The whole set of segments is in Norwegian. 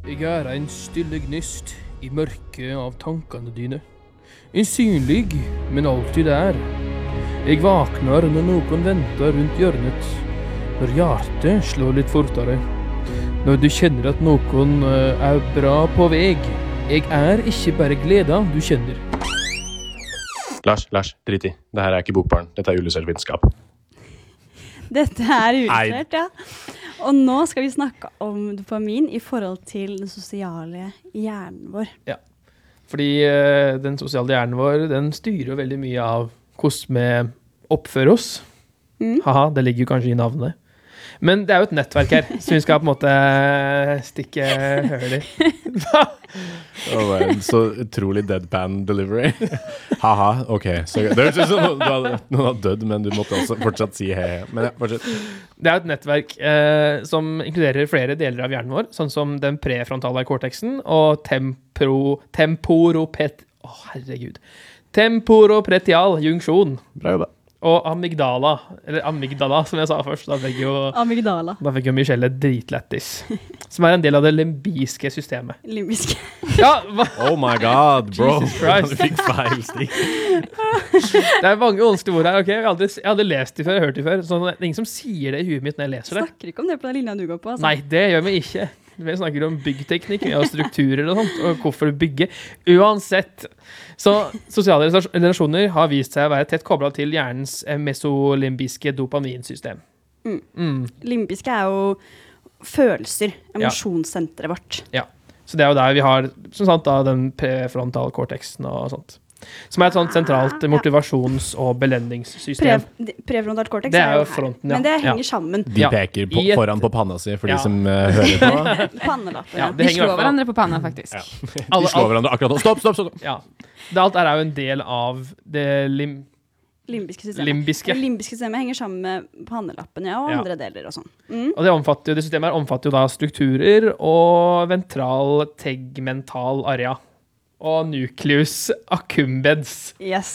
Jeg en stille gnist I mørket av tankene dine. En synlig, men alltid der. Jeg vakner når noen venter rundt hjørnet. Når hjertet slår litt fortere. Når du kjenner at noen bra på vei. Jeg ikke bare gleda du kjenner. Lars, drit I. Det her ikke bokbarn. Dette juleselvvitenskap. Dette utført, ja. Og nå skal vi snakke om dopamin I forhold til den sosiale hjernen vår. Ja, fordi den sosiale hjernen vår, den styrer jo veldig mye av hvordan vi oppfører oss. Haha, det ligger jo kanskje I navnet. Men det jo et nettverk her, så vi skal på en måte stikke høl I. Så utrolig deadpan delivery. Haha, ok. Så det høres ut som noen har dødd, men du måtte også fortsatt si hei. Men ja, fortsett. Det et nettverk som inkluderer flere deler av hjernen vår, sånn som den prefrontale korteksen og temporopretial junksjon. Bra jobba. Og amygdala, eller amygdala som jeg sa først, da fikk jo Michelle dritlettis, som en del av det limbiske systemet. Limbiske? Ja, oh my god, bro. Jesus Christ. Du fikk feil stikk. Det mange vanskelige ord her, ok? Jeg hadde lest det før, hørt det før, så det ingen som sier det I huet mitt når jeg leser det. Snakker ikke om det på den linja du går på, altså. Nei, det gjør vi ikke. Vi snakker om byggteknikk og strukturer og sånt, og hvorfor bygge. Uansett, så sosiale relasjoner har vist seg å være tett koblet til hjernens mesolimbiske dopaminsystem. Limbiske jo følelser, emosjonssenteret vårt. Ja, så det jo der vi har, som sant da, den prefrontal korteksen og sånt. Som et sånt sentralt motivasjons- og belønningssystem. Prefrontal cortex det jo her, fronten, men det henger sammen. De peker foran på panna si for de som hører på. Pannelappen, ja. De slår hverandre på panna, faktisk. Ja. De slår hverandre akkurat nå. Stopp! Ja. Alt jo en del av det limbiske systemet. Det limbiske systemet henger sammen med pannelappen, og andre deler og sånn. Og det systemet omfatter jo da strukturer og ventral tegmental area. Og nucleus accumbens. Yes.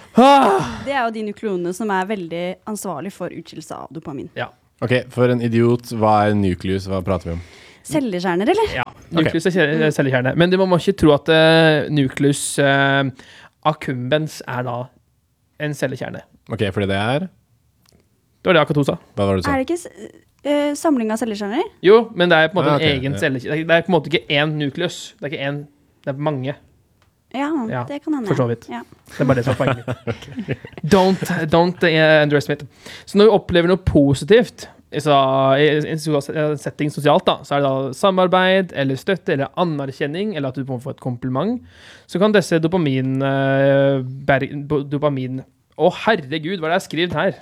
Det jo de nukleonene som veldig ansvarlig for utskillelse av dopamin. Ja. Ok, for en idiot, hva nucleus? Hva prater vi om? Cellekjerner, eller? Ja, nucleus cellekjerner. Men man må ikke tro at nucleus accumbens da en cellekjerne. Ok, fordi det Det var det akkurat hun sa. Hva var det du sa? Det ikke samling av cellekjerner? Jo, men det på en måte en egen cellekjerne. Det på en måte ikke en nucleus. Det ikke en, det mange. Ja, det kan hende. For så vidt. Ja. Det bare det som poenget mitt. Don't underestimate. Så når vi opplever noe positivt I en setting sosialt da, så det da samarbeid, eller støtte, eller anerkjenning, eller at du må få et kompliment, så kan disse dopamin herregud, hva det skrevet her?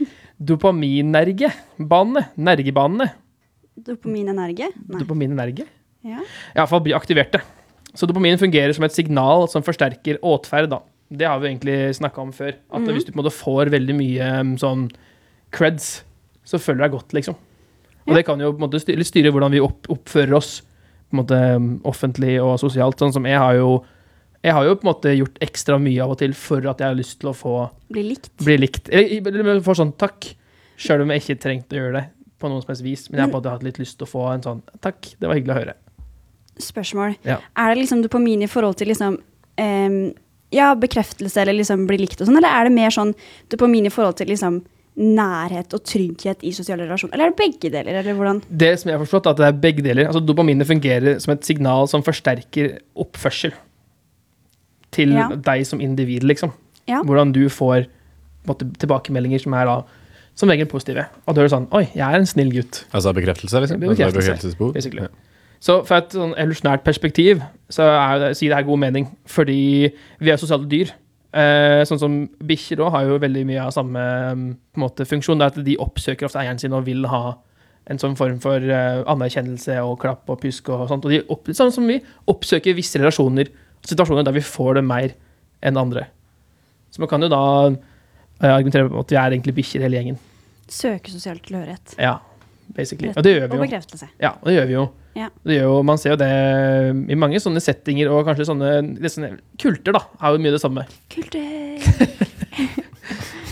Nergebanene. Dopaminenerge? Ja. I hvert fall blir aktiverte. Så dopamin fungerer som et signal som forsterker åtferd da. Det har vi egentlig snakket om før. At hvis du på en måte får veldig mye sånn creds, så føler du deg godt, liksom. Og det kan jo på en måte styre hvordan vi oppfører oss på en måte offentlig og sosialt. Sånn som jeg har jo på en måte gjort ekstra mye av og til for at jeg har lyst til å få bli likt. Eller få sånn takk, selv om jeg ikke trengte å gjøre det på noen som helst vis. Men jeg har på en måte hatt litt lyst til å få en sånn takk, det var hyggelig å høre. Spørsmål. Ja. Det liksom dopamin I forhold til liksom, bekreftelse eller liksom bli likt og sånn, eller det mer sånn dopamin I forhold til liksom nærhet og trygghet I sosiale relasjoner, eller det begge deler, eller hvordan? Det som jeg har forstått at det begge deler, altså dopaminet fungerer som et signal som forsterker oppførsel til deg som individ, liksom. Ja. Hvordan du får måte, tilbakemeldinger som da som regel positive. Og da det sånn, oi, jeg en snill gutt. Altså bekreftelse, liksom? Bekreftelsesbehov. Basically. Så fra et sånn evolusjonært perspektiv så sier det her god mening, fordi vi sosiale dyr. Sånn som bikkjer også har jo veldig mye av samme på en måte, funksjon, det at de oppsøker ofte eieren sin og vil ha en sånn form for anerkjennelse og klapp og pysk og sånt. Og sånn som vi oppsøker visse relasjoner og situasjoner der vi får det mer enn andre. Så man kan jo da argumentere på at vi egentlig bikkjer hele gjengen. Søke sosial tilhørighet. Ja, basically. Og det gjør vi jo. Og bekreftelse. Ja, og det gjør vi jo. Ja. Det gjør jo, man ser jo det I mange sånne settinger og kanskje sånne kulter da, har jo mye det samme. Kulter!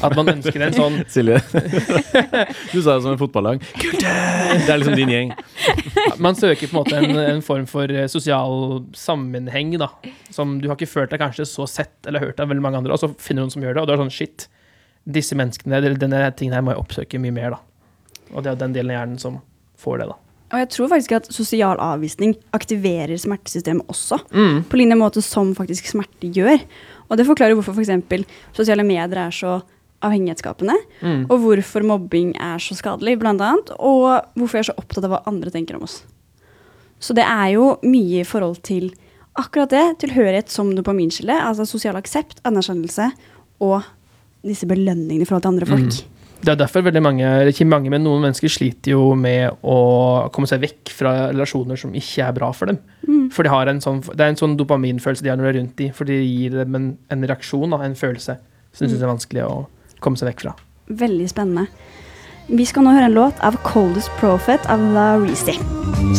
At man ønsker en sånn Silje, du sa det som en fotballag. Det liksom din gjeng. Man søker på en måte en form for sosial sammenheng, da. Som du har ikke følt deg kanskje så sett eller hørt av veldig mange andre, og så finner du noen som gjør det, og da er det sånn, shit, disse menneskene, eller denne tingen her må jeg oppsøke mye mer, da. Og det er den delen av hjernen som får det, da. Og jeg tror faktisk at sosial avvisning aktiverer smertesystemet også, på lignende måte som faktisk smerte gjør. Og det forklarer hvorfor for eksempel sosiale medier er så avhengighetsskapende, og hvorfor mobbing er så skadelig, blant annet, og hvorfor jeg er så opptatt av hva andre tenker om oss. Så det er jo mye i forhold til akkurat det, tilhørighet som dopaminskille, altså sosial aksept, anerkjennelse, og disse belønningene i forhold til andre folk. Det er derfor veldig mange, eller ikke mange, men noen mennesker sliter jo med å komme seg vekk fra relasjoner som ikke er bra for dem. For de har det er en sånn dopaminfølelse de har når de er rundt de, for de gir dem en reaksjon, en følelse, som de synes er vanskelig å komme seg vekk fra. Veldig spennende. Vi skal nå høre en låt av Coldest Prophet av La Reese.